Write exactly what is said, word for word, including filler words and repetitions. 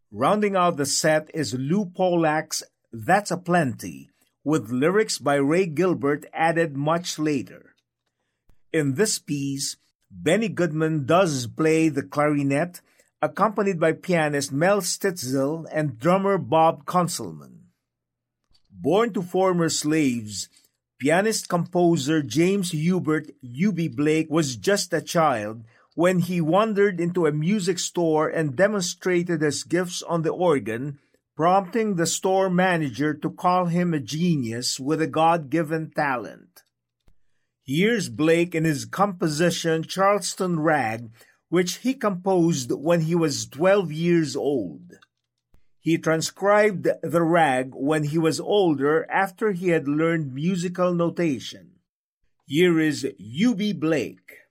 Rounding out the set is Lou Pollack's That's a Plenty, with lyrics by Ray Gilbert added much later. In this piece, Benny Goodman does play the clarinet, accompanied by pianist Mel Stitzel and drummer Bob Conselman. Born to former slaves, pianist-composer James Hubert Eubie Blake was just a child when he wandered into a music store and demonstrated his gifts on the organ, prompting the store manager to call him a genius with a God-given talent. Here's Blake in his composition Charleston Rag, which he composed when he was twelve years old. He transcribed the rag when he was older after he had learned musical notation. Here is Eubie Blake.